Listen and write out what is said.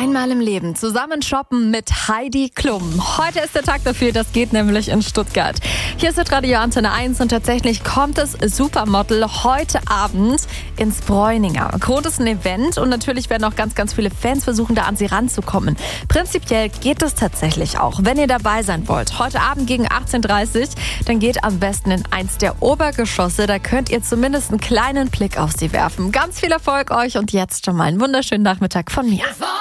Einmal im Leben zusammen shoppen mit Heidi Klum. Heute ist der Tag dafür, das geht nämlich in Stuttgart. Hier ist Radio Antenne 1 und tatsächlich kommt das Supermodel heute Abend ins Bräuninger. Grund ist ein Event und natürlich werden auch ganz, ganz viele Fans versuchen, da an sie ranzukommen. Prinzipiell geht es tatsächlich auch, wenn ihr dabei sein wollt. Heute Abend gegen 18:30 Uhr, dann geht am besten in eins der Obergeschosse. Da könnt ihr zumindest einen kleinen Blick auf sie werfen. Ganz viel Erfolg euch und jetzt schon mal einen wunderschönen Nachmittag von mir.